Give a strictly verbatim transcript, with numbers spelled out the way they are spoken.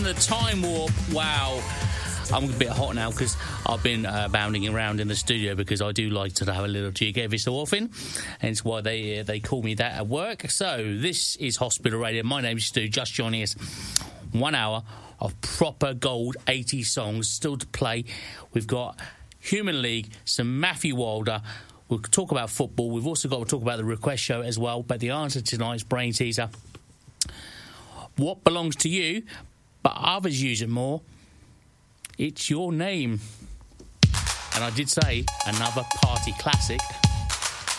the Time Warp. Wow. I'm a bit hot now because I've been uh, bounding around in the studio because I do like to have a little jig every so often. Hence why they uh, they call me that at work. So this is Hospital Radio. My name's Stu. Just joining us. One hour of proper gold eighties songs still to play. We've got Human League, some Matthew Wilder. We'll talk about football. We've also got to talk about the request show as well. But the answer to tonight's brain teaser: what belongs to you, but others use it more? It's your name. And I did say another party classic.